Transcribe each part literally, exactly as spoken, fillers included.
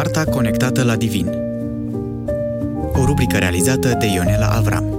Arta conectată la divin. O rubrică realizată de Ionela Avram.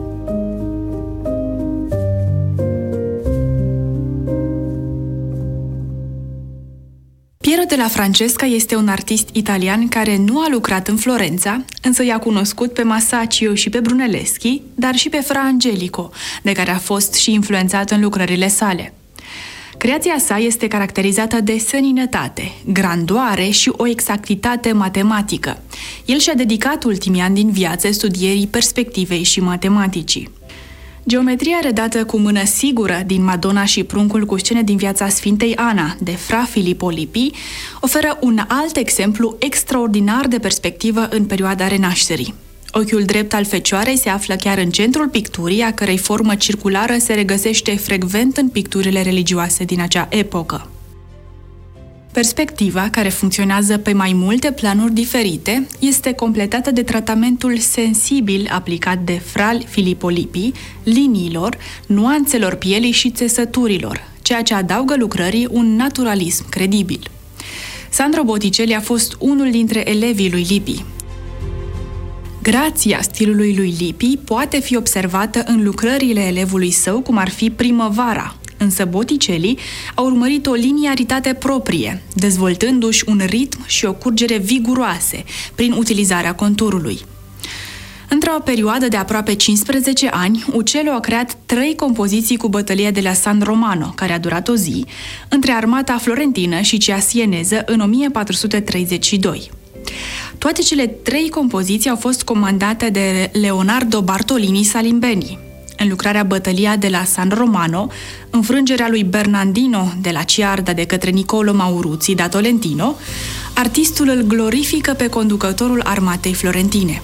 Piero della Francesca este un artist italian care nu a lucrat în Florența, însă i-a cunoscut pe Masaccio și pe Brunelleschi, dar și pe Fra Angelico, de care a fost și influențat în lucrările sale. Creația sa este caracterizată de seninătate, grandoare și o exactitate matematică. El și-a dedicat ultimii ani din viață studierii perspectivei și matematicii. Geometria redată cu mână sigură din Madonna și pruncul cu scene din viața Sfintei Ana, de Fra Filippo Lippi, oferă un alt exemplu extraordinar de perspectivă în perioada Renașterii. Ochiul drept al Fecioarei se află chiar în centrul picturii, a cărei formă circulară se regăsește frecvent în picturile religioase din acea epocă. Perspectiva, care funcționează pe mai multe planuri diferite, este completată de tratamentul sensibil aplicat de Fra Filippo Lippi liniilor, nuanțelor pielii și țesăturilor, ceea ce adaugă lucrării un naturalism credibil. Sandro Botticelli a fost unul dintre elevii lui Lippi. Grația stilului lui Lippi poate fi observată în lucrările elevului său, cum ar fi Primăvara, însă Botticelli a urmărit o liniaritate proprie, dezvoltându-și un ritm și o curgere viguroase prin utilizarea conturului. Într-o perioadă de aproape cincisprezece ani, Uccello a creat trei compoziții cu bătălia de la San Romano, care a durat o zi, între armata florentină și cea sieneză în o mie patru sute treizeci și doi. Toate cele trei compoziții au fost comandate de Leonardo Bartolini Salimbeni. În lucrarea Bătălia de la San Romano, înfrângerea lui Bernardino de la Ciarda de către Niccolo Mauruzzi da Tolentino, artistul îl glorifică pe conducătorul armatei florentine.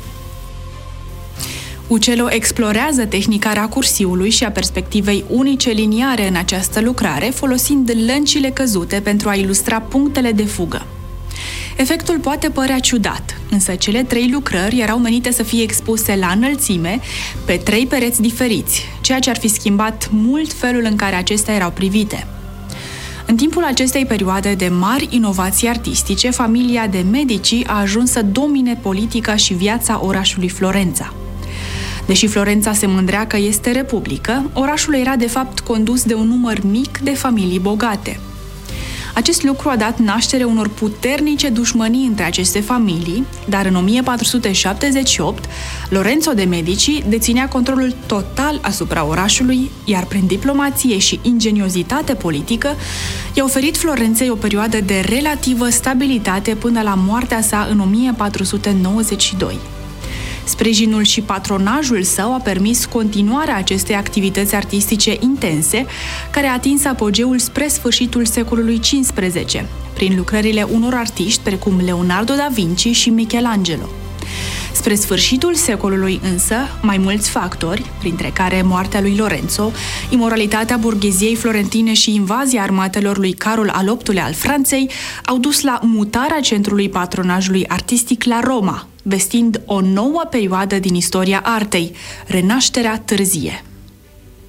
Uccello explorează tehnica racursiului și a perspectivei unice liniare în această lucrare, folosind lăncile căzute pentru a ilustra punctele de fugă. Efectul poate părea ciudat, însă cele trei lucrări erau menite să fie expuse la înălțime, pe trei pereți diferiți, ceea ce ar fi schimbat mult felul în care acestea erau privite. În timpul acestei perioade de mari inovații artistice, familia de Medici a ajuns să domine politica și viața orașului Florența. Deși Florența se mândrea că este republică, orașul era de fapt condus de un număr mic de familii bogate. Acest lucru a dat naștere unor puternice dușmănii între aceste familii, dar în o mie patru sute șaptezeci și opt, Lorenzo de Medici deținea controlul total asupra orașului, iar prin diplomație și ingeniozitate politică i-a oferit Florenței o perioadă de relativă stabilitate până la moartea sa în o mie patru sute nouăzeci și doi. Sprijinul și patronajul său a permis continuarea acestei activități artistice intense, care a atins apogeul spre sfârșitul secolului cincisprezece, prin lucrările unor artiști precum Leonardo da Vinci și Michelangelo. Spre sfârșitul secolului însă, mai mulți factori, printre care moartea lui Lorenzo, imoralitatea burgheziei florentine și invazia armatelor lui Carol al optulea al Franței, au dus la mutarea centrului patronajului artistic la Roma, vestind o nouă perioadă din istoria artei, Renașterea târzie.